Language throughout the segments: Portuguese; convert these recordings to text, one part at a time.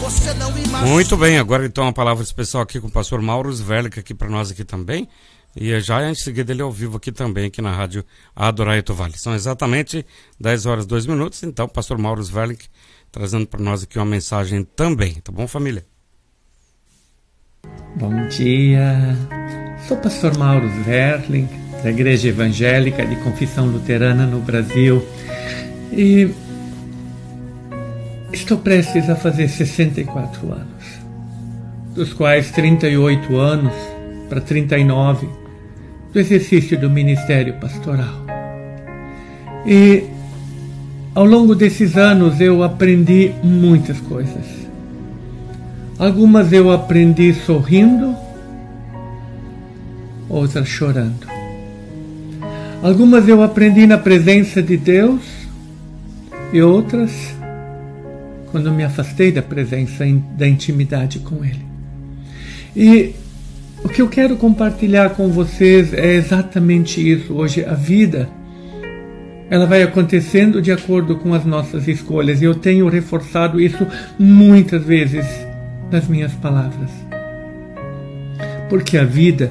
Muito bem, agora então a palavra especial aqui com o pastor Mauro Sverlik aqui para nós aqui também. E já em seguida ele ao vivo aqui também, aqui na rádio Adoraito Vale. São exatamente 10 horas 2 minutos, então o pastor Mauro Sverlik trazendo para nós aqui uma mensagem também, tá bom, família? Bom dia, sou o pastor Mauro Sverlik, da Igreja Evangélica de Confissão Luterana no Brasil, e estou prestes a fazer 64 anos, dos quais 38 anos para 39 do exercício do ministério pastoral. E ao longo desses anos eu aprendi muitas coisas. Algumas eu aprendi sorrindo, outras chorando. Algumas eu aprendi na presença de Deus e outras quando me afastei da presença, da intimidade com Ele. E o que eu quero compartilhar com vocês é exatamente isso. Hoje a vida, ela vai acontecendo de acordo com as nossas escolhas. E eu tenho reforçado isso muitas vezes nas minhas palavras. Porque a vida,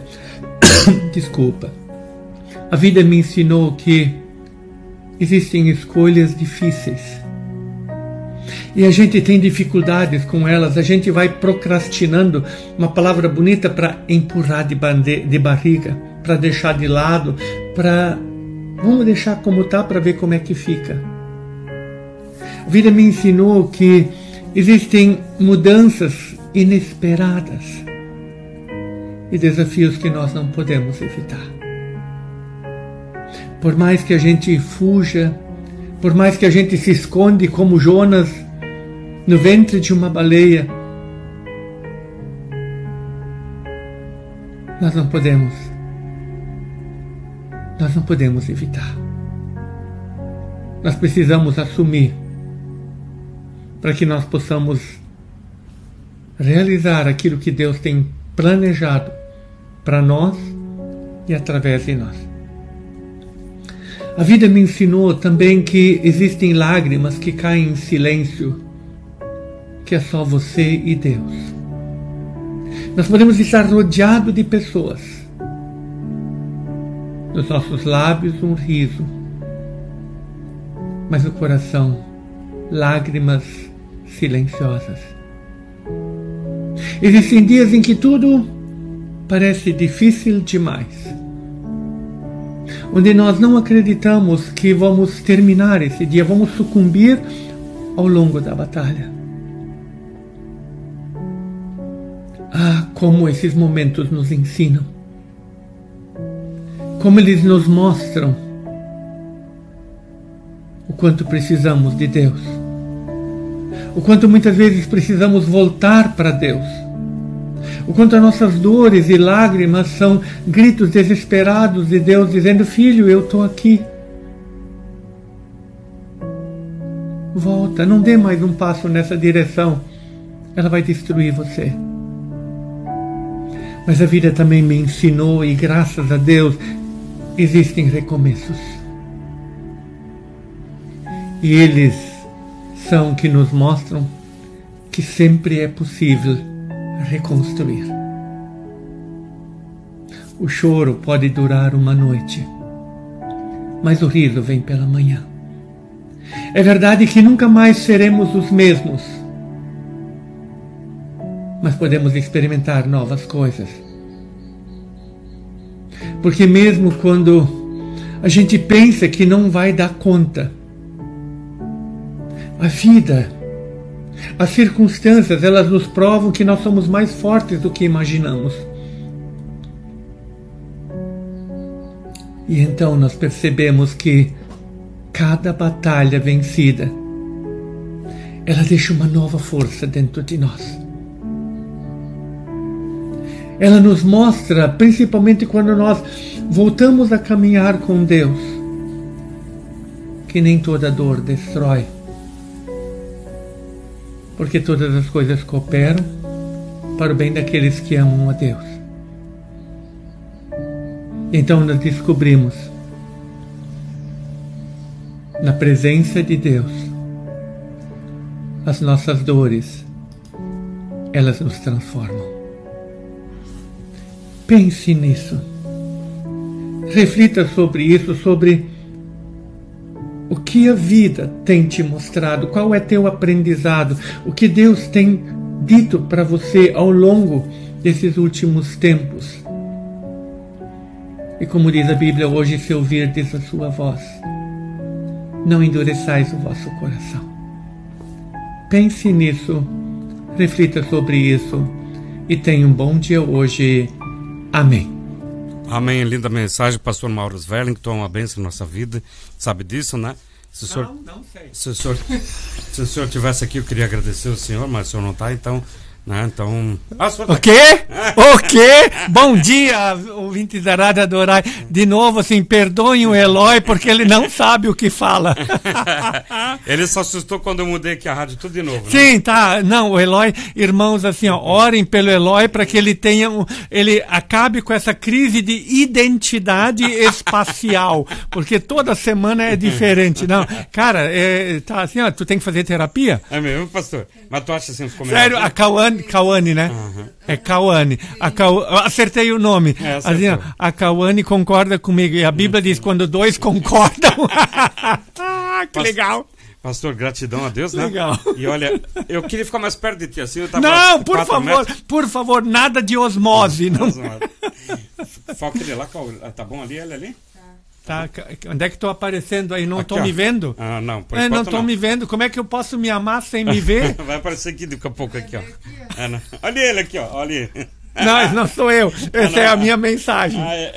a vida me ensinou que existem escolhas difíceis. E a gente tem dificuldades com elas, a gente vai procrastinando, uma palavra bonita para empurrar de barriga, para deixar de lado, vamos deixar como está para ver como é que fica. A vida me ensinou que existem mudanças inesperadas e desafios que nós não podemos evitar. Por mais que a gente fuja, por mais que a gente se esconde como Jonas no ventre de uma baleia, nós não podemos evitar. Nós precisamos assumir para que nós possamos realizar aquilo que Deus tem planejado para nós e através de nós. A vida me ensinou também que existem lágrimas que caem em silêncio, que é só você e Deus. Nós podemos estar rodeados de pessoas, nos nossos lábios um riso, mas no coração lágrimas silenciosas. Existem dias em que tudo parece difícil demais, onde nós não acreditamos que vamos terminar esse dia, vamos sucumbir ao longo da batalha. Ah, como esses momentos nos ensinam, como eles nos mostram o quanto precisamos de Deus, o quanto muitas vezes precisamos voltar para Deus, o quanto as nossas dores e lágrimas são gritos desesperados de Deus dizendo: filho, eu estou aqui. Volta, não dê mais um passo nessa direção, ela vai destruir você. Mas a vida também me ensinou, e graças a Deus existem recomeços. E eles são que nos mostram que sempre é possível reconstruir. O choro pode durar uma noite, mas o riso vem pela manhã. É verdade que nunca mais seremos os mesmos, mas podemos experimentar novas coisas. Porque mesmo quando a gente pensa que não vai dar conta, a vida, as circunstâncias, elas nos provam que nós somos mais fortes do que imaginamos. E então nós percebemos que cada batalha vencida, ela deixa uma nova força dentro de nós. Ela nos mostra, principalmente quando nós voltamos a caminhar com Deus, que nem toda dor destrói, porque todas as coisas cooperam para o bem daqueles que amam a Deus. Então nós descobrimos, na presença de Deus, as nossas dores elas nos transformam. Pense nisso. Reflita sobre isso, sobre o que a vida tem te mostrado, qual é teu aprendizado, o que Deus tem dito para você ao longo desses últimos tempos. E como diz a Bíblia hoje, se ouvirdes a sua voz, não endureçais o vosso coração. Pense nisso, reflita sobre isso e tenha um bom dia hoje. Amém. Amém, linda mensagem, pastor Mauro Wellington, uma bênção na nossa vida, sabe disso, né? Se o senhor, não sei. Se o senhor tivesse aqui, eu queria agradecer o senhor, mas o senhor não está, então... Né? Então... O quê? O quê? Bom dia, ouvintes da Rádio Adorai. De novo, assim, perdoem o Eloy, porque ele não sabe o que fala. Ele só assustou quando eu mudei aqui a rádio, tudo de novo. Né? Sim, tá. Não, o Eloy, irmãos, assim, ó, orem pelo Eloy para que ele tenha ele acabe com essa crise de identidade espacial, porque toda semana é diferente. Não, cara, tá assim, ó, tu tem que fazer terapia? É mesmo, pastor? Mas tu acha assim, os comentários? Sério, a Cauane, né? Uhum. É Cauane. Acertei o nome. Assim, ó, a Cauane concorda comigo. E a Bíblia diz, quando dois concordam... que legal. Pastor, gratidão a Deus, né? Legal. E olha, eu queria ficar mais perto de ti, assim, eu tava... Não, por favor, nada de osmose. Não. Foca ele lá, tá bom ali, ele ali? Tá, onde é que estou aparecendo aí? Não estou Aqui, me vendo? Ah, não, por não estou me vendo. Como é que eu posso me amar sem me ver? Vai aparecer aqui daqui a pouco, aqui, ó. Olha ele aqui, ó, olha ele. Não sou eu. Essa é a minha mensagem.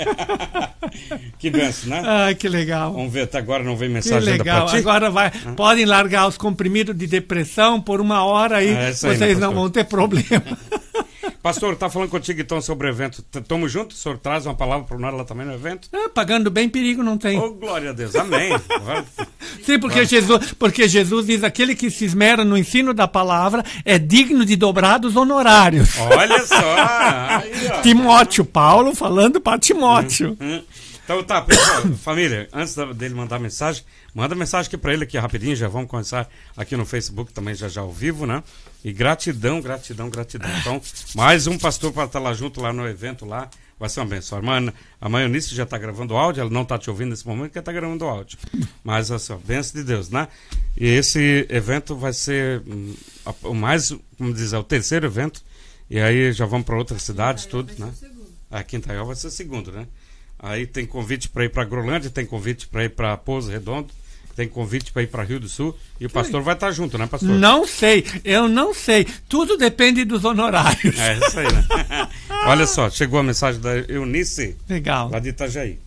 Que benção, né? Ai, que legal. Vamos ver, até agora não vem mensagem ainda pra ti. Agora podem largar os comprimidos de depressão por 1 hora aí, vocês não vão ter problema. Pastor, tá falando contigo então sobre o evento. Tamo junto? O senhor traz uma palavra para nós lá também no evento? Pagando bem, perigo não tem. Oh, glória a Deus, amém. Sim, porque Jesus diz, aquele que se esmera no ensino da palavra é digno de dobrados honorários. Olha só. Aí, Timóteo, Paulo falando para Timóteo. Então tá, pessoal, família, antes dele mandar mensagem, manda mensagem aqui para ele aqui rapidinho, já vamos começar aqui no Facebook também já ao vivo, né? E gratidão. Então, mais um pastor para estar lá junto, lá no evento lá, vai ser uma benção. A mãe Eunice já está gravando áudio, ela não está te ouvindo nesse momento, porque está gravando áudio. Mas, assim, benção de Deus, né? E esse evento vai ser o mais, como dizer, o terceiro evento, e aí já vamos para outras cidades, tudo, né? Aqui em Itaió vai ser o segundo, né? Aí tem convite para ir para Grolândia, tem convite para ir para Pouso Redondo, tem convite para ir para Rio do Sul, e o pastor vai estar junto, né, pastor? Não sei, eu não sei. Tudo depende dos honorários. É isso aí, né? Olha só, chegou a mensagem da Eunice, legal, lá de Itajaí.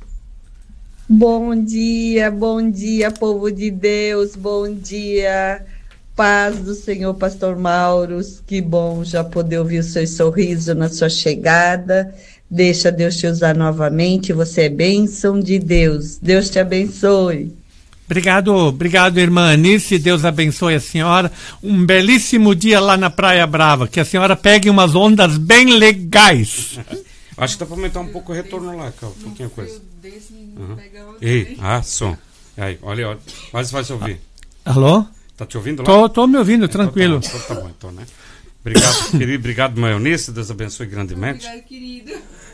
Bom dia, povo de Deus, bom dia. Paz do Senhor, pastor Mauros, que bom já poder ouvir o seu sorriso na sua chegada. Deixa Deus te usar novamente, você é bênção de Deus. Deus te abençoe. Obrigado, irmã Anice, Deus abençoe a senhora. Um belíssimo dia lá na Praia Brava, que a senhora pegue umas ondas bem legais. Acho que dá para aumentar um pouco o retorno lá, cara, um pouquinho coisa. Ei, som. Aí, olha, quase vai se ouvir. Alô? Tá te ouvindo lá? Tô me ouvindo, tranquilo. Então tá bom, então, né? Obrigado, querido. Obrigado, mãe Eunice. Deus abençoe grandemente. Obrigado, querido.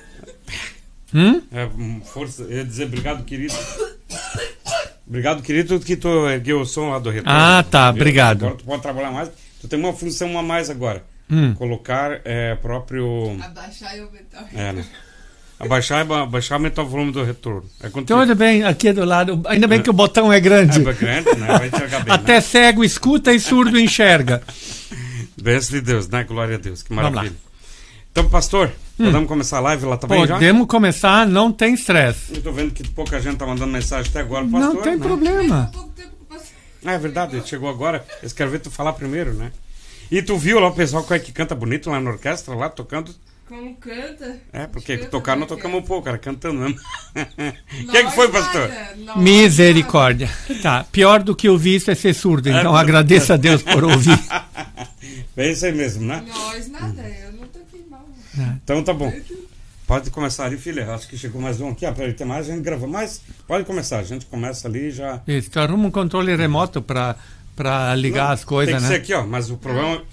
Força. Eu ia dizer obrigado, querido. Obrigado, querido, que tu ergueu o som lá do retorno. Ah, tá. Obrigado. Agora tu pode trabalhar mais. Tu tem uma função a mais agora. Colocar próprio... Abaixar e aumentar. Né? Abaixar e aumentar o volume do retorno. Tudo bem, aqui do lado. Ainda bem que o botão é grande. É grande, né? Vai enxergar bem. Até cego escuta e surdo enxerga. Bênção de Deus, né? Glória a Deus, que maravilha. Então, pastor, podemos começar a live lá também já? Podemos começar, não tem estresse. Eu tô vendo que pouca gente tá mandando mensagem até agora, pastor. Não tem problema. É verdade, chegou agora. Eles querem ver tu falar primeiro, né? E tu viu lá o pessoal que canta bonito lá na orquestra, lá tocando? Como canta? Porque tocar não tocamos um pouco, era cantando mesmo. O que foi, pastor? Misericórdia. Tá, pior do que ouvir isso é ser surdo, então agradeça a Deus por ouvir. É isso aí mesmo, né? Nós nada, eu não tô aqui mal. Então tá bom. Pode começar ali, filha. Acho que chegou mais um aqui. Para ele ter mais, a gente grava mais. Pode começar, a gente começa ali já. Isso, tu arruma um controle remoto para ligar as coisas, né? Tem que ser aqui, ó. Mas o problema.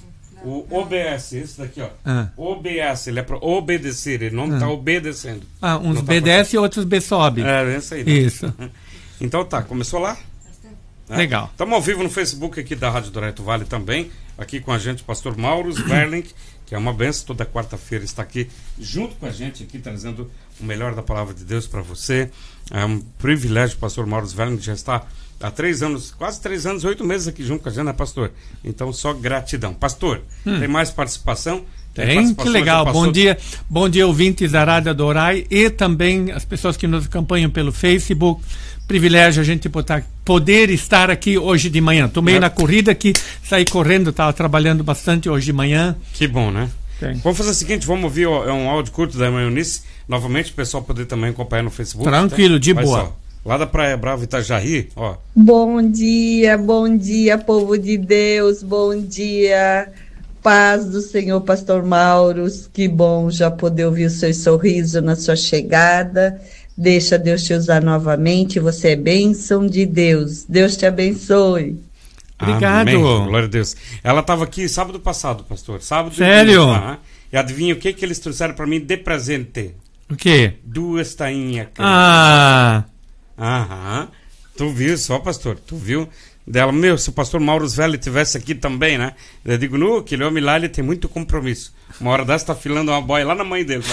O OBS, esse daqui, ó. OBS, ele é para obedecer, ele não está obedecendo. Uns tá obedece e outros B sobe. É, isso aí. Né? Isso. Então tá, começou lá? Legal. Estamos ao vivo no Facebook aqui da Rádio Douraito Vale também. Aqui com a gente o pastor Mauro Sverling, que é uma benção, toda quarta-feira está aqui junto com a gente, aqui trazendo o melhor da palavra de Deus para você. É um privilégio o pastor Mauro Sverling, que já está há 3 anos, quase 3 anos, 8 meses aqui junto com a gente, né, pastor? Então, só gratidão. Pastor, tem mais participação? Tem, que legal. Bom dia, ouvintes da Rádio Dorai e também as pessoas que nos acompanham pelo Facebook. Privilégio a gente poder estar aqui hoje de manhã. Tomei na corrida aqui, saí correndo, estava trabalhando bastante hoje de manhã. Que bom, né? Tem. Vamos fazer o seguinte, vamos ouvir um áudio curto da irmã Eunice, novamente, o pessoal poder também acompanhar no Facebook. Tranquilo, de Mas, boa. Ó, lá da Praia Brava, Itajaí, ó. Bom dia, povo de Deus, bom dia. Paz do Senhor, pastor Mauros, que bom já poder ouvir o seu sorriso na sua chegada. Deixa Deus te usar novamente, você é bênção de Deus. Deus te abençoe. Obrigado. Amém. Glória a Deus. Ela estava aqui sábado passado, pastor. Sábado. Sério? E adivinha o que eles trouxeram para mim de presente? O quê? 2 tainhas. Ah! Aham. Tu viu só, pastor? Tu viu? Dela, se o pastor Mauro Sverling tivesse aqui também, né? Eu digo, aquele homem lá, ele tem muito compromisso. Uma hora dessa tá filando uma boia lá na mãe dele.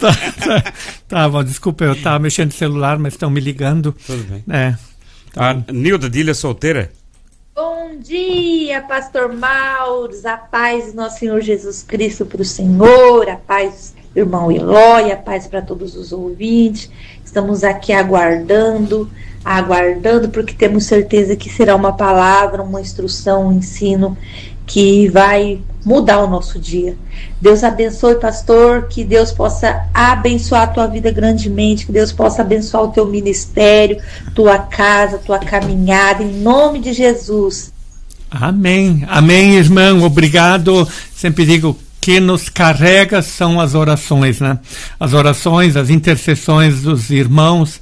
Tá bom, desculpa, eu tava mexendo no celular, mas estão me ligando. Tudo bem. Tá. A Nilda Dília solteira? Bom dia, pastor Mauros, a paz do nosso Senhor Jesus Cristo para o Senhor, a paz do irmão Eloy, a paz para todos os ouvintes. Estamos aqui aguardando, porque temos certeza que será uma palavra, uma instrução, um ensino que vai mudar o nosso dia. Deus abençoe, pastor, que Deus possa abençoar a tua vida grandemente, que Deus possa abençoar o teu ministério, tua casa, tua caminhada, em nome de Jesus. Amém, amém, irmão, obrigado. Sempre digo, que nos carrega são as orações, né? As orações, as intercessões dos irmãos,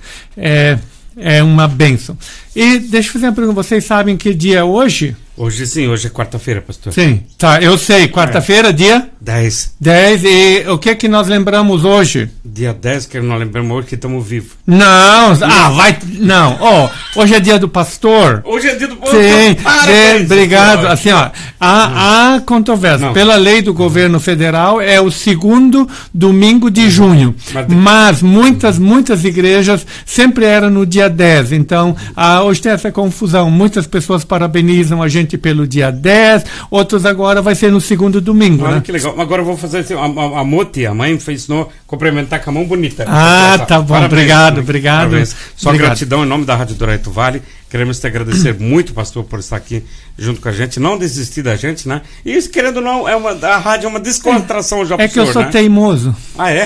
é uma bênção. E deixa eu fazer uma pergunta, vocês sabem que dia é hoje? Hoje sim, hoje é quarta-feira, pastor. Sim, tá, eu sei, quarta-feira, dia? 10. 10, e o que que nós lembramos hoje? Dia 10, que nós lembramos hoje que estamos vivos. Não, não, hoje é dia do pastor. Hoje é dia do pastor. Sim, obrigado. Assim, ó, há controvérsia. Não. Pela lei do governo federal, é o 2º domingo de junho. Mas muitas igrejas sempre era no dia 10. Então, hoje tem essa confusão. Muitas pessoas parabenizam a gente pelo dia 10, outros agora vai ser no 2º domingo. Olha, né? que legal. Agora eu vou fazer assim, a Moti, a mãe, ensinou cumprimentar com a mão bonita. Tá bom. Parabéns, obrigado. Parabéns. Só obrigado. Gratidão em nome da Rádio Douraito Vale. Queremos te agradecer muito, pastor, por estar aqui junto com a gente, não desistir da gente, né? E isso, querendo ou não, a rádio é uma descontração já pro É que eu sou né? teimoso. Ah, é?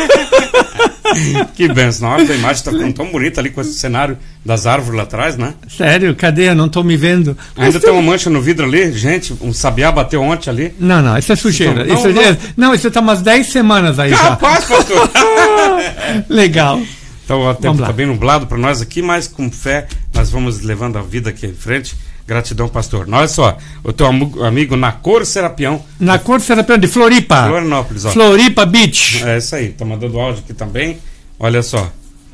Que benção. Na hora da imagem está ficando tão bonita ali com esse cenário das árvores lá atrás, né? Sério? Cadê? Eu não tô me vendo. Ainda tem uma mancha no vidro ali, gente, um sabiá bateu ontem ali. Não, isso é sujeira. Não, Isso tá umas 10 semanas aí Capaz, já. pastor! Legal. Então o tempo está bem nublado para nós aqui, mas com fé nós vamos levando a vida aqui em frente. Gratidão, pastor. Olha só, o teu amigo Nacor Serapião. Nacor Serapião de Floripa. Florianópolis, ó. Floripa Beach. É isso aí, tá mandando áudio aqui também. Olha só.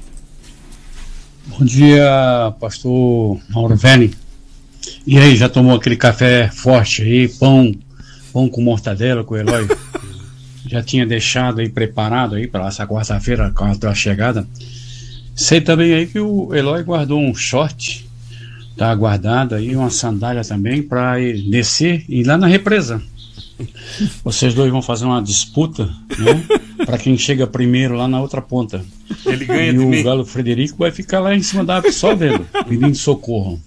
Bom dia, pastor Mauro Sverling. E aí, já tomou aquele café forte aí, pão com mortadela com o Eloy? Já tinha deixado aí preparado aí para essa quarta-feira com a tua chegada. Sei também aí que o Eloy guardou um short, tá guardado aí, uma sandália também para descer e ir lá na represa. Vocês dois vão fazer uma disputa, né? Para quem chega primeiro lá na outra ponta. Ele ganha e de o mim. Galo Frederico vai ficar lá em cima da árvore só vendo, pedindo socorro.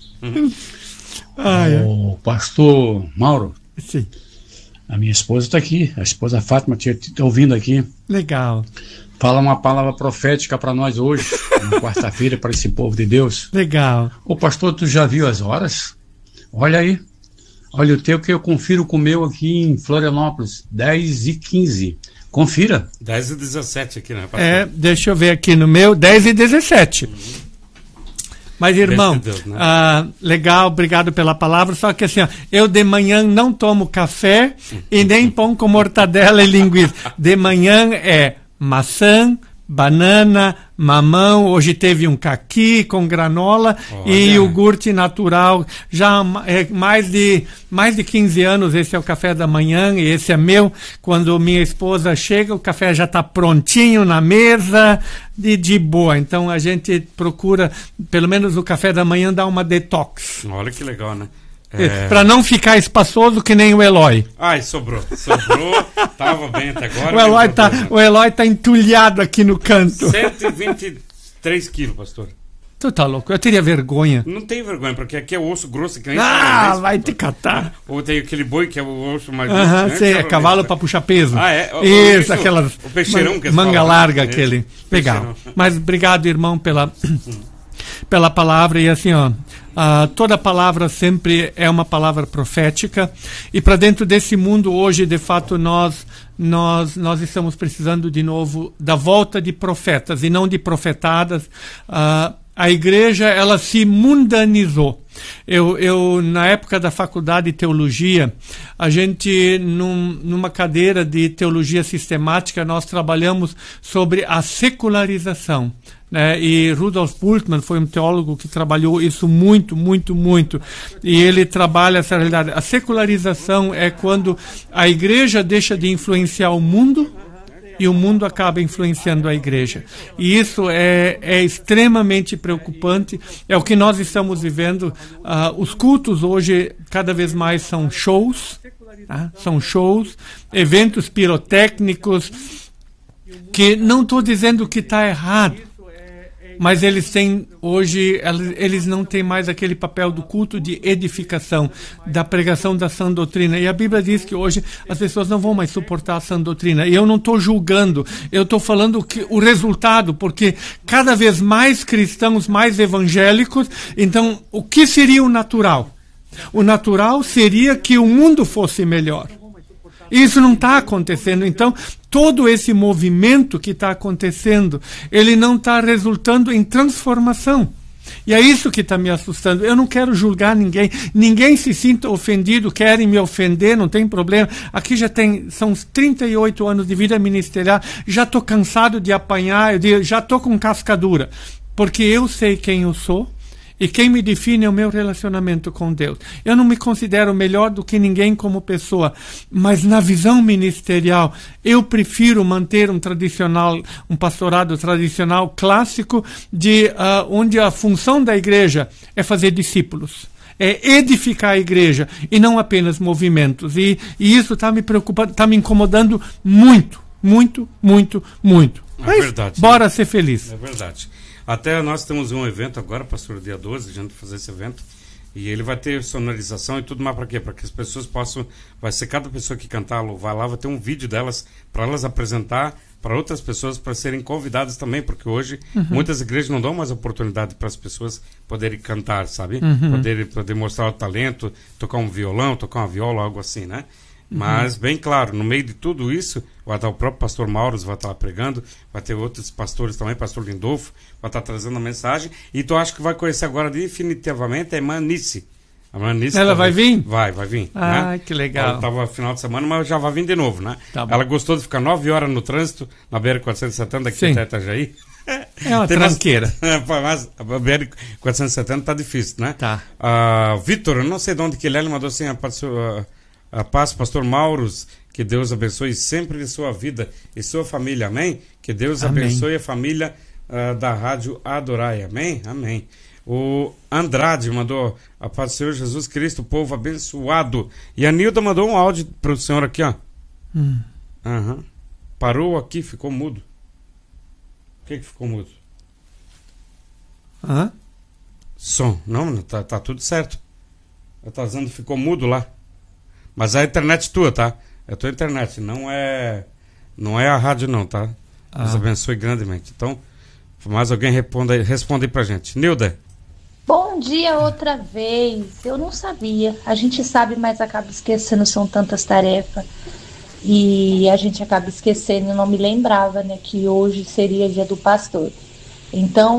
O pastor Mauro, Sim. a minha esposa está aqui, a esposa Fátima está ouvindo aqui. Legal. Fala uma palavra profética para nós hoje, na quarta-feira, para esse povo de Deus. Legal. Ô pastor, tu já viu as horas? Olha aí. Olha o teu que eu confiro com o meu aqui em Florianópolis, 10h15. Confira. 10h17 aqui, né, pastor? Deixa eu ver aqui no meu, 10h17. Mas, irmão, Deus, né? legal, obrigado pela palavra. Só que assim, ó, eu de manhã não tomo café e nem pão com mortadela e linguiça. De manhã é maçã, banana, mamão, hoje teve um caqui com granola. Olha. E iogurte natural. Já é mais de 15 anos esse é o café da manhã e esse é meu. Quando minha esposa chega, o café já está prontinho na mesa, de boa. Então a gente procura, pelo menos o café da manhã, dar uma detox. Olha que legal, né? Para não ficar espaçoso que nem o Eloy. Ai, sobrou. Tava bem até agora. O Eloy tá entulhado aqui no canto. 123 quilos, pastor. Tu tá louco? Eu teria vergonha. Não tem vergonha, porque aqui é o osso grosso que nem vai te catar. Ou tem aquele boi que é o osso mais grosso. Sim, é cavalo para puxar peso. Isso, aquelas. O peixeirão que manga fala, larga, né? aquele. Legal. Mas obrigado, irmão, pela palavra. E assim, ó. Toda palavra sempre é uma palavra profética, e para dentro desse mundo hoje, de fato, nós estamos precisando de novo da volta de profetas e não de profetadas. A igreja, ela se mundanizou. Eu na época da faculdade de teologia, a gente numa cadeira de teologia sistemática, nós trabalhamos sobre a secularização. E Rudolf Bultmann foi um teólogo que trabalhou isso muito. E ele trabalha essa realidade. A secularização é quando a igreja deixa de influenciar o mundo e o mundo acaba influenciando a igreja. E isso é extremamente preocupante. É o que nós estamos vivendo. Os cultos hoje, cada vez mais, são shows. São shows, eventos pirotécnicos, que não estou dizendo que está errado, mas eles não têm mais aquele papel do culto de edificação, da pregação da sã doutrina. E a Bíblia diz que hoje as pessoas não vão mais suportar a sã doutrina. E eu não estou julgando, eu estou falando o resultado, porque cada vez mais cristãos, mais evangélicos. Então, o que seria o natural? O natural seria que o mundo fosse melhor. Isso não está acontecendo. Então, todo esse movimento que está acontecendo, ele não está resultando em transformação. E é isso que está me assustando. Eu não quero julgar ninguém. Ninguém se sinta ofendido, querem me ofender, não tem problema. Aqui são 38 anos de vida ministerial, já estou cansado de apanhar, já estou com cascadura. Porque eu sei quem eu sou. E quem me define é o meu relacionamento com Deus. Eu não me considero melhor do que ninguém como pessoa, mas na visão ministerial, eu prefiro manter um pastorado tradicional clássico, onde a função da igreja é fazer discípulos. É edificar a igreja e não apenas movimentos. E isso está me preocupando, está me incomodando muito. Mas, verdade. Bora ser feliz. É verdade. Até nós temos um evento agora, pastor, dia 12, a gente vai fazer esse evento. E ele vai ter sonorização e tudo mais para quê? Para que as pessoas possam... Vai ser cada pessoa que cantar, louvar lá, vai ter um vídeo delas para elas apresentar para outras pessoas, para serem convidadas também, porque hoje muitas igrejas não dão mais oportunidade para as pessoas poderem cantar, sabe? Poder mostrar o talento, tocar um violão, tocar uma viola, algo assim, né? Mas, bem claro, no meio de tudo isso, vai estar o próprio pastor Maurus, vai estar lá pregando, vai ter outros pastores também, pastor Lindolfo, vai estar trazendo a mensagem. E tu acha que vai conhecer agora definitivamente a irmã Nice. A irmã Nice ela vai vir? Vai vir. Ah, né? Que legal. Ela estava final de semana, mas já vai vir de novo, né? Tá bom. Ela gostou de ficar 9 horas no trânsito, na BR-470, aqui em Itajaí. É uma tranqueira. Mas a BR-470 está difícil, né? Tá. Vitor, eu não sei de onde que ele mandou assim, a paz, pastor Maurus, que Deus abençoe sempre sua vida e sua família, amém? Que Deus abençoe a família da Rádio Adorai, amém? Amém. O Andrade mandou a paz do Senhor Jesus Cristo, povo abençoado. E a Nilda mandou um áudio para o senhor aqui, ó. Parou aqui, ficou mudo. O que ficou mudo? Som. Não, tá tudo certo. Eu tô dizendo que ficou mudo lá. Mas a internet tua, tá? É a tua internet, não é a rádio não, tá? Deus abençoe grandemente. Então, mais alguém responde aí pra gente. Nilda. Bom dia outra vez. Eu não sabia. A gente sabe, mas acaba esquecendo, são tantas tarefas. E a gente acaba esquecendo, eu não me lembrava, né, que hoje seria dia do pastor. Então,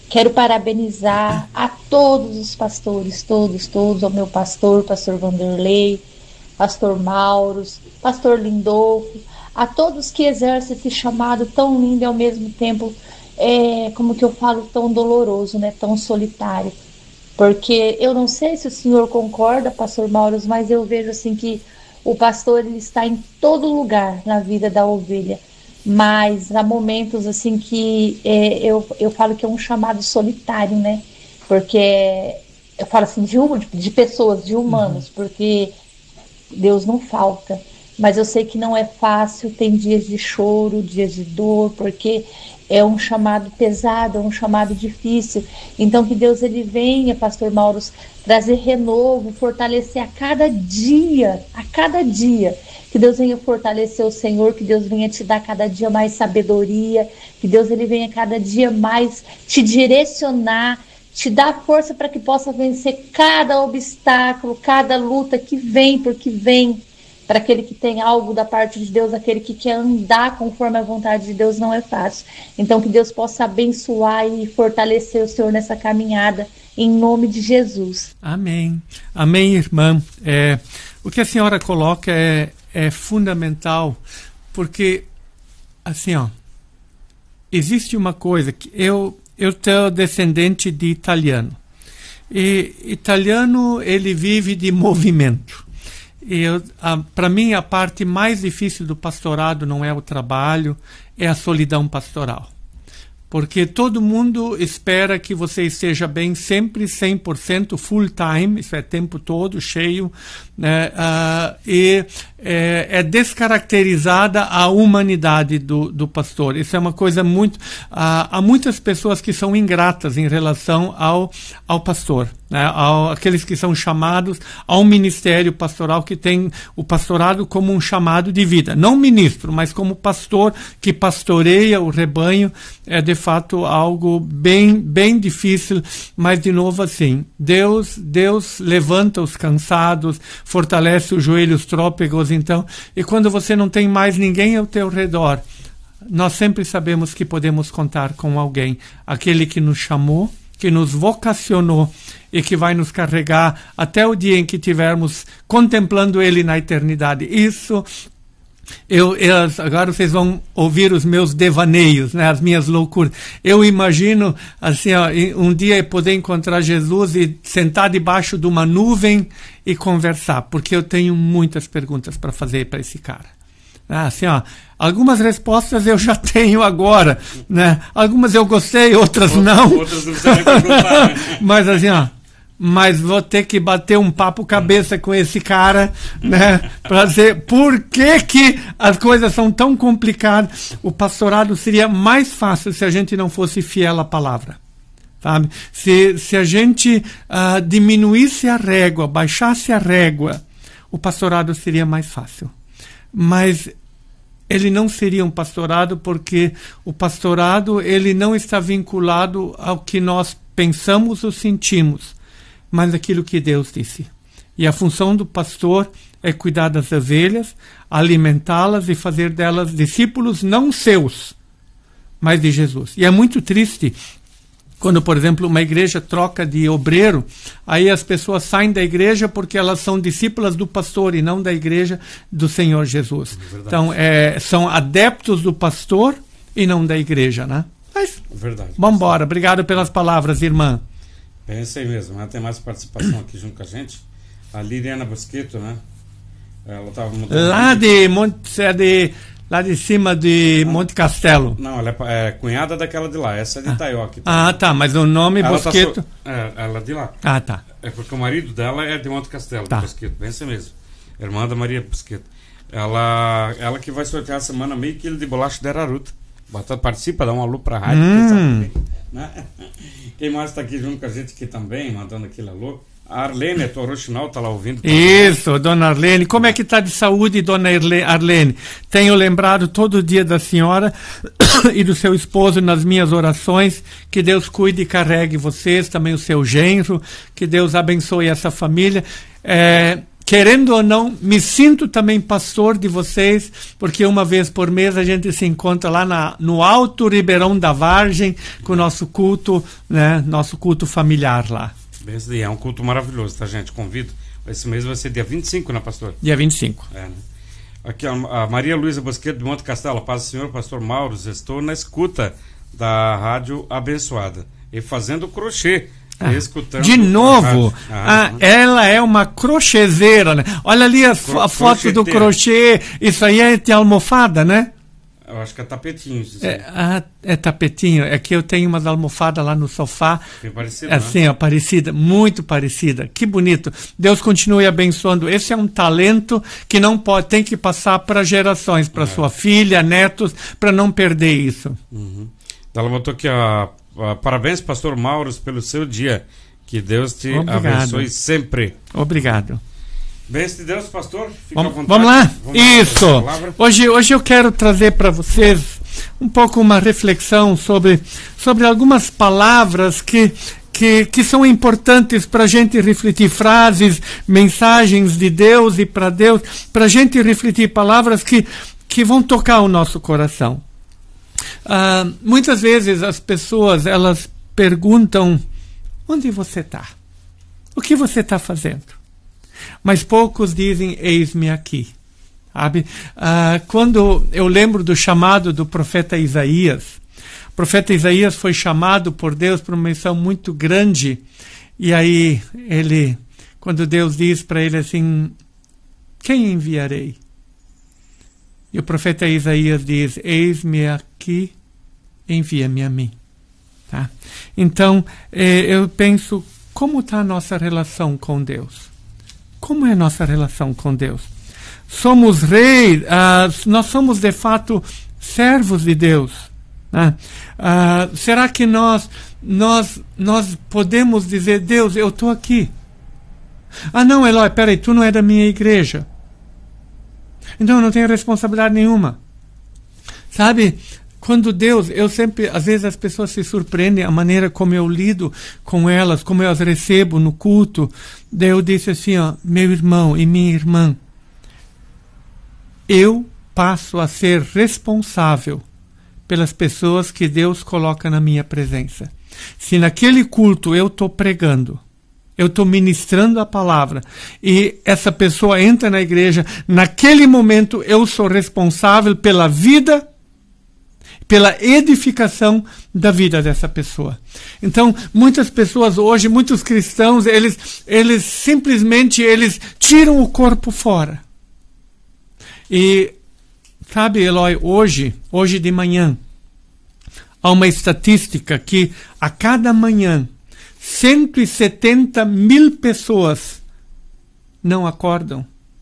Quero parabenizar a todos os pastores, todos, ao meu pastor Vanderlei, pastor Mauros, pastor Lindolfo, a todos que exercem esse chamado tão lindo e ao mesmo tempo, como que eu falo, tão doloroso, né? Tão solitário. Porque eu não sei se o senhor concorda, pastor Mauros, mas eu vejo assim que o pastor ele está em todo lugar na vida da ovelha. Mas há momentos assim que eu falo que é um chamado solitário, né? Porque eu falo assim de pessoas, de humanos, porque Deus não falta. Mas eu sei que não é fácil, tem dias de choro, dias de dor, porque é um chamado pesado, é um chamado difícil. Então que Deus ele venha, pastor Mauros, trazer renovo, fortalecer a cada dia, que Deus venha fortalecer o Senhor, que Deus venha te dar cada dia mais sabedoria, que Deus ele venha cada dia mais te direcionar, te dar força para que possa vencer cada obstáculo, cada luta que vem, porque vem. Para aquele que tem algo da parte de Deus, aquele que quer andar conforme a vontade de Deus, não é fácil. Então que Deus possa abençoar e fortalecer o Senhor nessa caminhada, em nome de Jesus. Amém. Amém, irmã. O que a senhora coloca é fundamental, porque, assim, existe uma coisa, que eu sou descendente de italiano. E italiano, ele vive de movimento. Para mim, a parte mais difícil do pastorado não é o trabalho, é a solidão pastoral. Porque todo mundo espera que você esteja bem sempre, 100%, full time, isso é tempo todo, cheio, né? É descaracterizada a humanidade do pastor. Isso é uma coisa muito... há muitas pessoas que são ingratas em relação ao pastor, né? Aqueles que são chamados ao ministério pastoral, que tem o pastorado como um chamado de vida. Não ministro, mas como pastor que pastoreia o rebanho, é de fato algo bem difícil, mas de novo assim, Deus levanta os cansados, fortalece os joelhos trôpegos, então, e quando você não tem mais ninguém ao teu redor, nós sempre sabemos que podemos contar com alguém, aquele que nos chamou, que nos vocacionou e que vai nos carregar até o dia em que estivermos contemplando Ele na eternidade. Isso, agora vocês vão ouvir os meus devaneios, né, as minhas loucuras. Eu imagino assim, um dia poder encontrar Jesus e sentar debaixo de uma nuvem e conversar, porque eu tenho muitas perguntas para fazer para esse cara. Assim, algumas respostas eu já tenho agora, né? Algumas eu gostei, outras não. Outras não precisa nem perguntar, né? Mas assim, mas vou ter que bater um papo cabeça com esse cara, né? Para dizer por que as coisas são tão complicadas. O pastorado seria mais fácil se a gente não fosse fiel à palavra, sabe? Se a gente diminuísse a régua, baixasse a régua, o pastorado seria mais fácil. Mas ele não seria um pastorado, porque o pastorado ele não está vinculado ao que nós pensamos ou sentimos, mas aquilo que Deus disse. E a função do pastor é cuidar das ovelhas, alimentá-las e fazer delas discípulos não seus, mas de Jesus. E é muito triste quando, por exemplo, uma igreja troca de obreiro, aí as pessoas saem da igreja porque elas são discípulas do pastor e não da igreja do Senhor Jesus. Então, são adeptos do pastor e não da igreja, né? Mas, vamos embora. Obrigado pelas palavras, irmã. É isso aí mesmo. Tem mais participação aqui junto com a gente. A Liliana Bosqueto, né? Ela estava lá de cima de Monte Castelo. Não, ela é cunhada daquela de lá. Essa é de Itaioque. Tá, mas o nome Bosqueto... ela é de lá. Tá. É porque o marido dela é de Monte Castelo, tá. Bosqueto. Bem assim mesmo. Irmã da Maria Bosqueto. Ela que vai sortear a semana meio quilo de bolacha de Araruta. Participa, dá um alô pra rádio. Né? Quem mais está aqui junto com a gente aqui também, mandando aquele alô? A Arlene, a tua Rochinal, está lá ouvindo. Isso, dona Arlene. Como é que está de saúde, dona Arlene? Tenho lembrado todo dia da senhora e do seu esposo nas minhas orações. Que Deus cuide e carregue vocês, também o seu genro. Que Deus abençoe essa família. querendo ou não, me sinto também pastor de vocês, porque uma vez por mês a gente se encontra lá no Alto Ribeirão da Vargem, com o nosso culto, né, nosso culto familiar lá. É um culto maravilhoso, tá, gente? Convido. Esse mês vai ser dia 25, né, pastor? Dia 25. Né? Aqui a Maria Luísa Bosqueto de Monte Castelo. Paz do Senhor, pastor Mauro. Estou na escuta da Rádio Abençoada e fazendo crochê. Escutando de novo, ela é uma crochêzeira, né? Olha ali a foto do crochê. Isso aí é de almofada, né? Eu acho que é tapetinho. É tapetinho. É que eu tenho umas almofadas lá no sofá. Bem parecida, assim, né? Ó, parecida, muito parecida. Que bonito. Deus continue abençoando. Esse é um talento que não pode, tem que passar para gerações, para sua filha, netos, para não perder isso. Ela botou aqui, parabéns, pastor Mauro, pelo seu dia. Que Deus te abençoe sempre. Obrigado. Bênção de Deus, pastor. Fica à vontade. Vamos lá? Isso. Hoje eu quero trazer para vocês um pouco uma reflexão sobre algumas palavras que são importantes para a gente refletir, frases, mensagens de Deus e para Deus, para a gente refletir palavras que vão tocar o nosso coração. Muitas vezes as pessoas, elas perguntam: onde você está? O que você está fazendo? Mas poucos dizem: eis-me aqui. Sabe? Quando eu lembro do chamado do profeta Isaías, o profeta Isaías foi chamado por Deus para uma missão muito grande, e aí quando Deus diz para ele assim: quem enviarei? E o profeta Isaías diz: eis-me aqui, envia-me a mim. Tá? Então, eu penso, como está a nossa relação com Deus? Como é a nossa relação com Deus? Somos reis, nós somos de fato servos de Deus. Né? Será que nós podemos dizer: Deus, eu estou aqui? Não, Eloy, peraí, tu não é da minha igreja. Então eu não tenho responsabilidade nenhuma. Sabe, quando Deus, às vezes as pessoas se surpreendem a maneira como eu lido com elas, como eu as recebo no culto. Daí eu disse assim, meu irmão e minha irmã, eu passo a ser responsável pelas pessoas que Deus coloca na minha presença. Se naquele culto eu estou pregando, eu estou ministrando a palavra, e essa pessoa entra na igreja, naquele momento eu sou responsável pela vida, pela edificação da vida dessa pessoa. Então, muitas pessoas hoje, muitos cristãos, eles simplesmente tiram o corpo fora. E, sabe, Eloy, hoje de manhã, há uma estatística que a cada manhã 170 mil pessoas não acordam.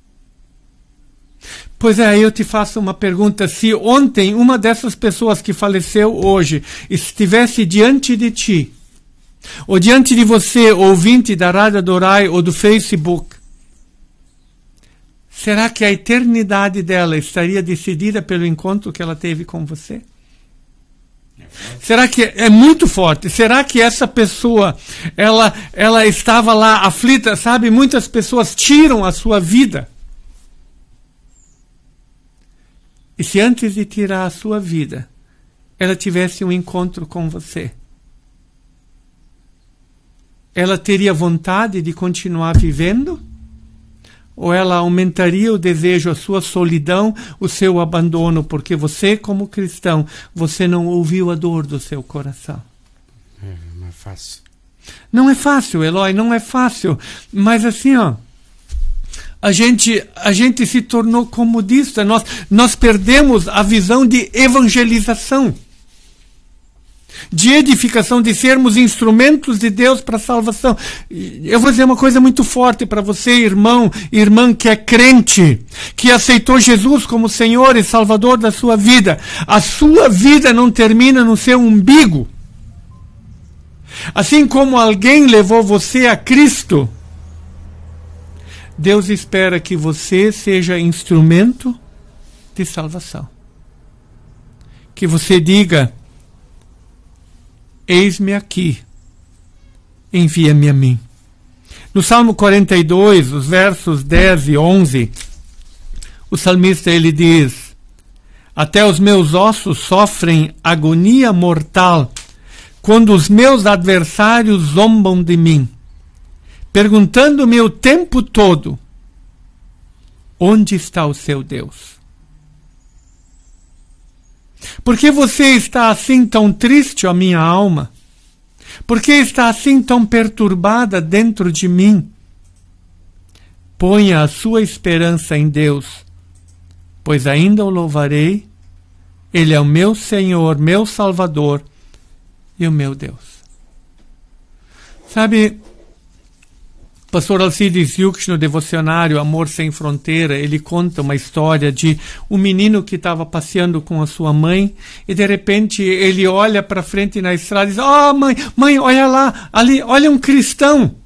Pois é, aí eu te faço uma pergunta: se ontem uma dessas pessoas que faleceu hoje estivesse diante de ti, ou diante de você, ouvinte da Rádio Adorai ou do Facebook, será que a eternidade dela estaria decidida pelo encontro que ela teve com você? Será que é muito forte? Será que essa pessoa ela estava lá aflita? Sabe, muitas pessoas tiram a sua vida. E se antes de tirar a sua vida, ela tivesse um encontro com você, ela teria vontade de continuar vivendo? Ou ela aumentaria o desejo, a sua solidão, o seu abandono, porque você, como cristão, você não ouviu a dor do seu coração? Não é fácil. Não é fácil, Eloy, não é fácil. Mas assim, a gente se tornou comodista, nós perdemos a visão de evangelização, de edificação, de sermos instrumentos de Deus para a salvação. Eu vou dizer uma coisa muito forte para você, irmão e irmã que é crente, que aceitou Jesus como Senhor e Salvador da sua vida. A sua vida não termina no seu umbigo. Assim como alguém levou você a Cristo, Deus espera que você seja instrumento de salvação. Que você diga: eis-me aqui, envia-me a mim. No Salmo 42, os versos 10 e 11, o salmista ele diz: até os meus ossos sofrem agonia mortal, quando os meus adversários zombam de mim, perguntando-me o tempo todo: onde está o seu Deus? Por que você está assim tão triste, ó minha alma? Por que está assim tão perturbada dentro de mim? Ponha a sua esperança em Deus, pois ainda o louvarei. Ele é o meu Senhor, meu Salvador e o meu Deus. Sabe, pastor Alcides Yuch, no devocionário Amor Sem Fronteira, ele conta uma história de um menino que estava passeando com a sua mãe e de repente ele olha para frente na estrada e diz: oh, mãe, olha lá, ali, olha um cristão.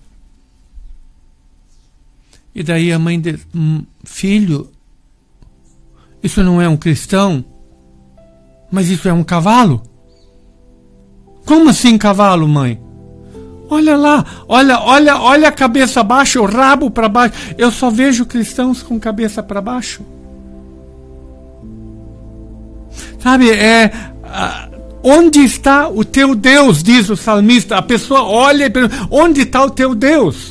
E daí a mãe diz: filho, isso não é um cristão, mas isso é um cavalo. Como assim cavalo, mãe? Olha lá, olha a cabeça baixa, o rabo para baixo. Eu só vejo cristãos com cabeça para baixo. Sabe, onde está o teu Deus, diz o salmista. A pessoa olha e pergunta: onde está o teu Deus?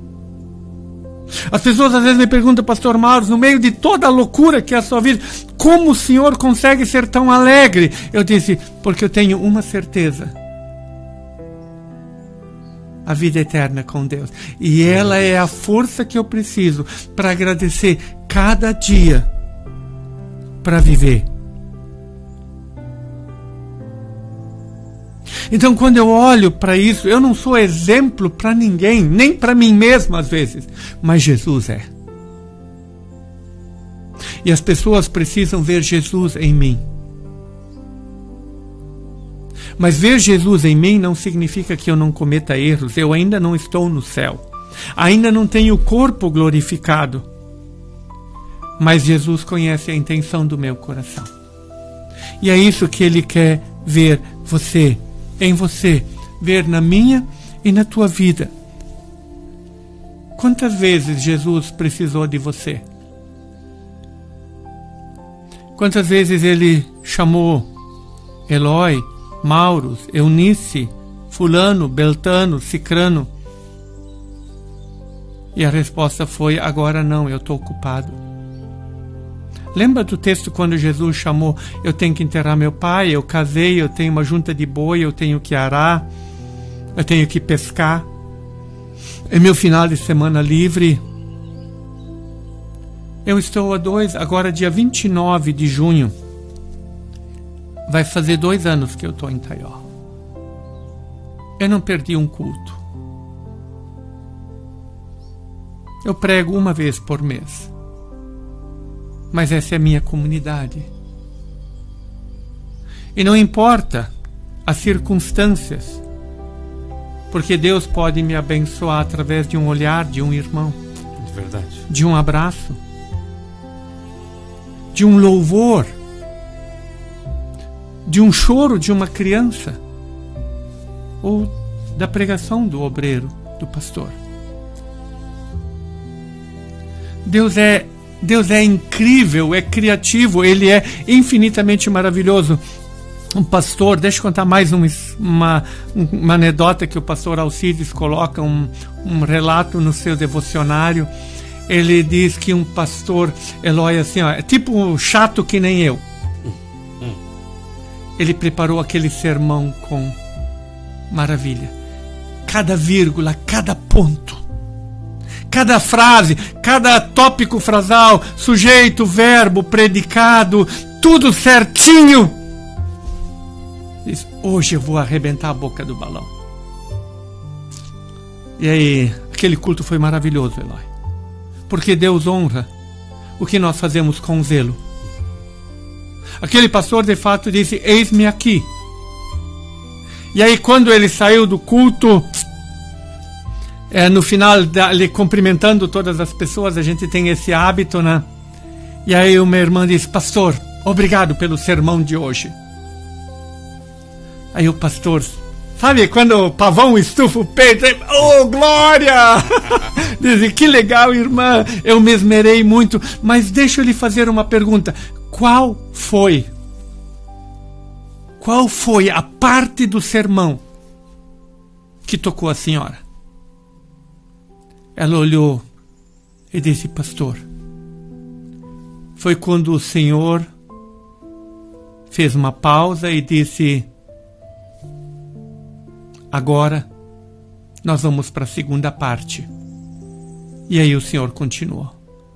As pessoas às vezes me perguntam: pastor Mauro, no meio de toda a loucura que é a sua vida, como o senhor consegue ser tão alegre? Eu disse: porque eu tenho uma certeza: a vida eterna com Deus. E ela é a força que eu preciso para agradecer cada dia para viver. Então, quando eu olho para isso, eu não sou exemplo para ninguém, nem para mim mesmo às vezes, mas Jesus é. E as pessoas precisam ver Jesus em mim. Mas ver Jesus em mim não significa que eu não cometa erros. Eu ainda não estou no céu. Ainda não tenho o corpo glorificado. Mas Jesus conhece a intenção do meu coração. E é isso que Ele quer ver você, em você. Ver na minha e na tua vida. Quantas vezes Jesus precisou de você? Quantas vezes Ele chamou Eloi, Mauros, Eunice, fulano, beltano, cicrano? E a resposta foi: agora não, eu estou ocupado. Lembra do texto quando Jesus chamou: eu tenho que enterrar meu pai, eu casei, eu tenho uma junta de boi, eu tenho que arar, eu tenho que pescar, é meu final de semana livre. Eu estou agora dia 29 de junho, vai fazer 2 anos que eu estou em Taió. Eu não perdi um culto. Eu prego uma vez por mês. Mas essa é a minha comunidade. E não importa as circunstâncias, porque Deus pode me abençoar através de um olhar de um irmão, Verdade. de um abraço, de um louvor, de um choro de uma criança, ou da pregação do obreiro, do pastor. Deus é incrível, é criativo, Ele é infinitamente maravilhoso. Um pastor, deixa eu contar mais uma anedota que o pastor Alcides coloca, um relato no seu devocionário. Ele diz que um pastor, Eloi, assim, ó, é tipo chato que nem eu. Ele preparou aquele sermão com maravilha. Cada vírgula, cada ponto, cada frase, cada tópico frasal, sujeito, verbo, predicado, tudo certinho. Diz: hoje eu vou arrebentar a boca do balão. E aí, aquele culto foi maravilhoso, Eloi. Porque Deus honra o que nós fazemos com zelo. Aquele pastor de fato disse: eis-me aqui. E aí quando ele saiu do culto, no final, ele cumprimentando todas as pessoas, a gente tem esse hábito, né? E aí uma irmã disse: pastor, obrigado pelo sermão de hoje. Aí o pastor Sabe quando o pavão estufa o peito? Oh, glória! Dizem, que legal, irmã, eu me esmerei muito. Mas deixa eu lhe fazer uma pergunta. Qual foi a parte do sermão que tocou a senhora? Ela olhou e disse, pastor, foi quando o Senhor fez uma pausa e disse, agora nós vamos para a segunda parte. E aí o Senhor continuou.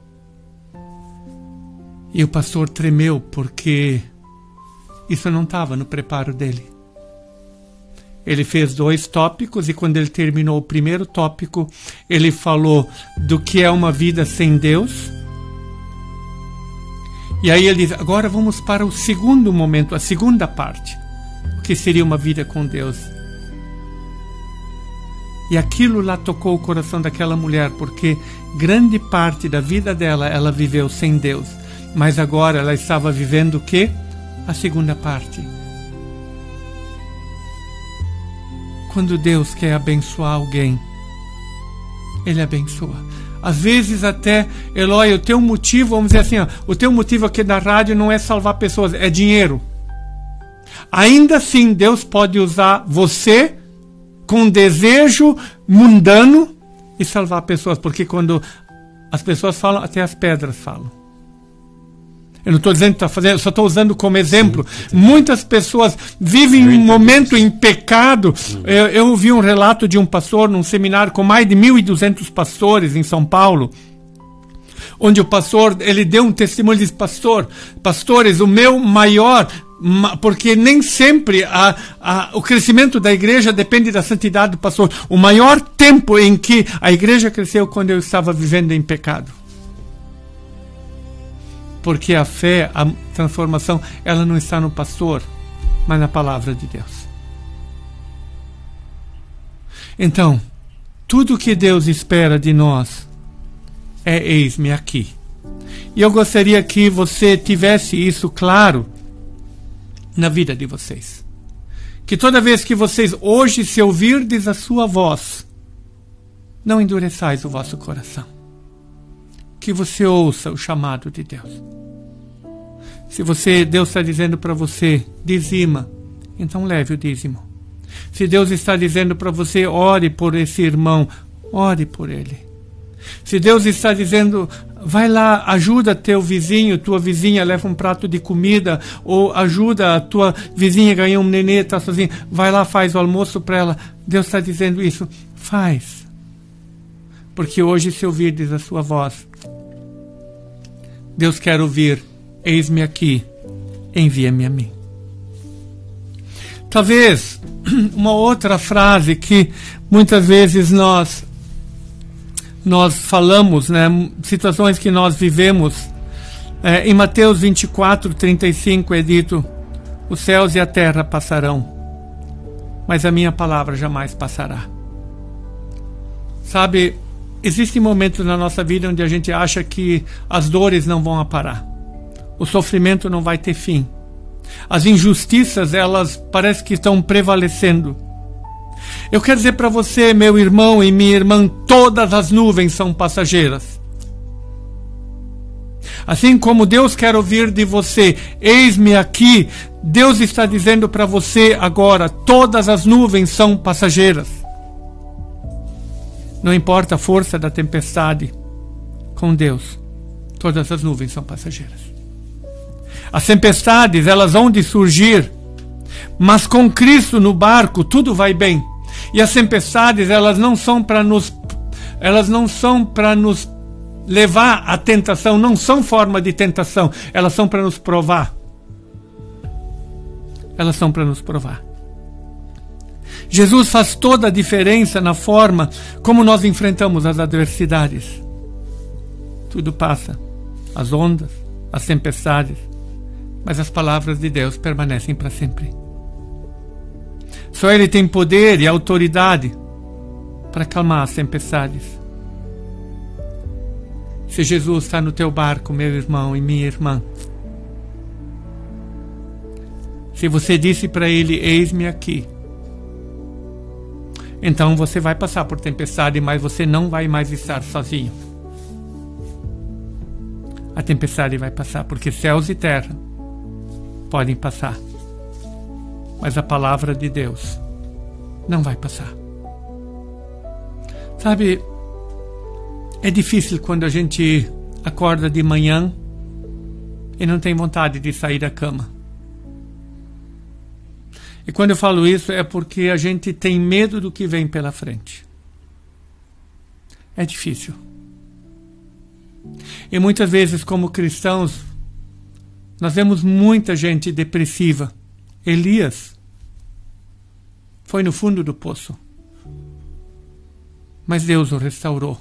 E o pastor tremeu porque isso não estava no preparo dele. Ele fez 2 tópicos e quando ele terminou o primeiro tópico, ele falou do que é uma vida sem Deus. E aí ele diz, agora vamos para o segundo momento, a segunda parte, o que seria uma vida com Deus. E aquilo lá tocou o coração daquela mulher, porque grande parte da vida dela, ela viveu sem Deus. Mas agora ela estava vivendo o quê? A segunda parte. Quando Deus quer abençoar alguém, Ele abençoa. Às vezes até, Eloy, o teu motivo, vamos dizer assim, ó, o teu motivo aqui na rádio não é salvar pessoas, é dinheiro. Ainda assim, Deus pode usar você com desejo mundano e salvar pessoas, porque quando as pessoas falam, até as pedras falam. Eu não estou dizendo que está fazendo, eu só estou usando como exemplo. Sim. Muitas pessoas vivem um momento em pecado. Eu ouvi um relato de um pastor num seminário com mais de 1.200 pastores em São Paulo, onde o pastor, ele deu um testemunho e disse, pastores, o meu maior, porque nem sempre o crescimento da igreja depende da santidade do pastor. O maior tempo em que a igreja cresceu quando eu estava vivendo em pecado. Porque a fé, a transformação, ela não está no pastor, mas na palavra de Deus. Então, tudo que Deus espera de nós é eis-me aqui. E eu gostaria que você tivesse isso claro na vida de vocês. Que toda vez que vocês hoje se ouvirdes a sua voz, não endureçais o vosso coração. Que você ouça o chamado de Deus. Se Deus está dizendo para você, dizima, então leve o dízimo. Se Deus está dizendo para você, ore por esse irmão, ore por ele. Se Deus está dizendo, vai lá, ajuda teu vizinho, tua vizinha, leva um prato de comida, ou ajuda a tua vizinha a ganhar um nenê, está sozinha, vai lá, faz o almoço para ela. Deus está dizendo isso, faz. Porque hoje, se ouvirdes a sua voz, Deus quer ouvir, eis-me aqui, envia-me a mim. Talvez uma outra frase que muitas vezes nós falamos, né, situações que nós vivemos, em Mateus 24:35 é dito, os céus e a terra passarão, mas a minha palavra jamais passará. Sabe, existem momentos na nossa vida onde a gente acha que as dores não vão parar. O sofrimento não vai ter fim. As injustiças, elas parecem que estão prevalecendo. Eu quero dizer para você, meu irmão e minha irmã, todas as nuvens são passageiras. Assim como Deus quer ouvir de você, eis-me aqui, Deus está dizendo para você agora, todas as nuvens são passageiras. Não importa a força da tempestade, com Deus, todas as nuvens são passageiras. As tempestades, elas vão de surgir, mas com Cristo no barco, tudo vai bem. E as tempestades, elas não são para nos levar à tentação, não são forma de tentação, elas são para nos provar. Elas são para nos provar. Jesus faz toda a diferença na forma como nós enfrentamos as adversidades. Tudo passa, as ondas, as tempestades, mas as palavras de Deus permanecem para sempre. Só Ele tem poder e autoridade para acalmar as tempestades. Se Jesus está no teu barco, meu irmão e minha irmã, se você disse para Ele, eis-me aqui, Então você vai passar por tempestade, mas você não vai mais estar sozinho. A tempestade vai passar, porque céus e terra podem passar, mas a palavra de Deus não vai passar. Sabe, é difícil quando a gente acorda de manhã e não tem vontade de sair da cama. E quando eu falo isso é porque a gente tem medo do que vem pela frente. É difícil. E muitas vezes, como cristãos, nós vemos muita gente depressiva. Elias foi no fundo do poço, mas Deus o restaurou.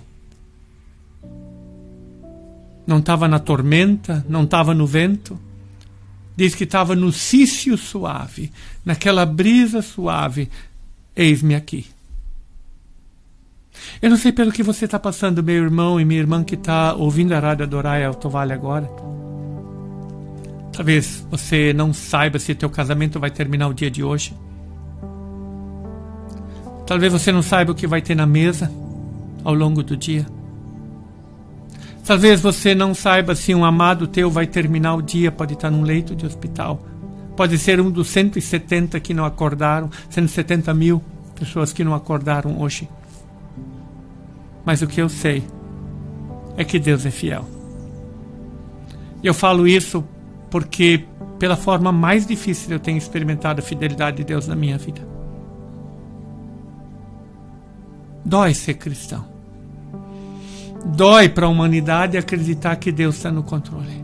Não estava na tormenta, não estava no vento. Diz que estava no cício suave, naquela brisa suave. Eis-me aqui. Eu não sei pelo que você está passando, meu irmão e minha irmã que está ouvindo a Rádio Adorai Alto Vale agora. Talvez você não saiba se teu casamento vai terminar o dia de hoje. Talvez você não saiba o que vai ter na mesa ao longo do dia. Talvez você não saiba se um amado teu vai terminar o dia, pode estar num leito de hospital. Pode ser um dos 170 que não acordaram, 170 mil pessoas que não acordaram hoje. Mas o que eu sei é que Deus é fiel. E eu falo isso porque pela forma mais difícil eu tenho experimentado a fidelidade de Deus na minha vida. Dói ser cristão. Dói para a humanidade acreditar que Deus está no controle.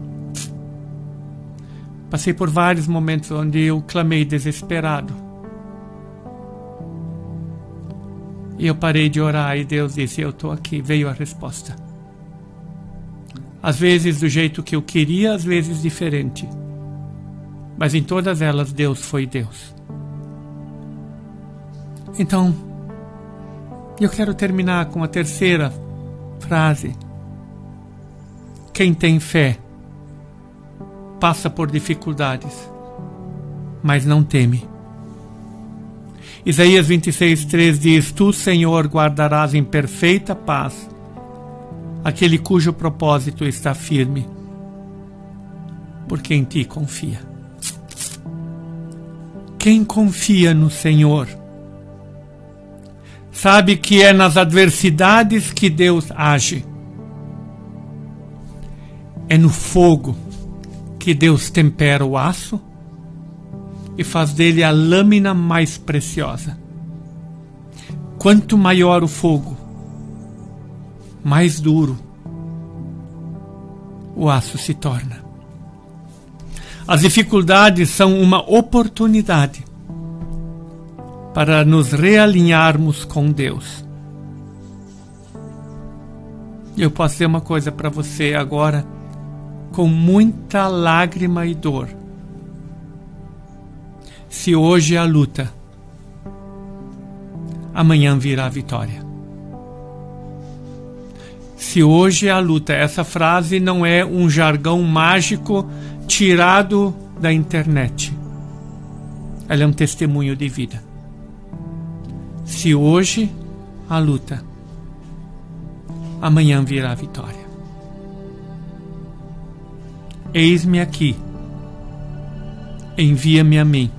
Passei por vários momentos onde eu clamei desesperado. E eu parei de orar e Deus disse, eu estou aqui. Veio a resposta. Às vezes do jeito que eu queria, às vezes diferente. Mas em todas elas Deus foi Deus. Então, eu quero terminar com a terceira frase. Quem tem fé passa por dificuldades, mas não teme. Isaías 26:3 diz: Tu, Senhor, guardarás em perfeita paz aquele cujo propósito está firme, porque em ti confia. Quem confia no Senhor sabe que é nas adversidades que Deus age. É no fogo que Deus tempera o aço e faz dele a lâmina mais preciosa. Quanto maior o fogo, mais duro o aço se torna. As dificuldades são uma oportunidade para nos realinharmos com Deus. Eu posso dizer uma coisa para você agora, com muita lágrima e dor. Se hoje é a luta, amanhã virá a vitória. Se hoje é a luta, essa frase não é um jargão mágico tirado da internet. Ela é um testemunho de vida. Se hoje a luta, amanhã virá a vitória. Eis-me aqui, envia-me a mim.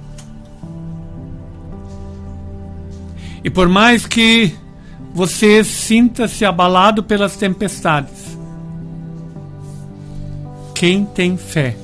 E por mais que você sinta-se abalado pelas tempestades, quem tem fé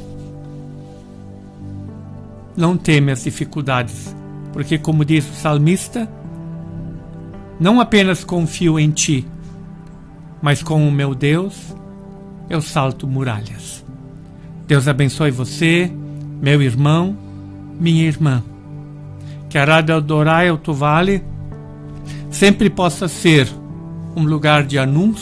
não teme as dificuldades, porque, como diz o salmista, não apenas confio em ti, mas com o meu Deus eu salto muralhas. Deus abençoe você, meu irmão, minha irmã. Que a Rádio Adorai Alto Vale sempre possa ser um lugar de anúncio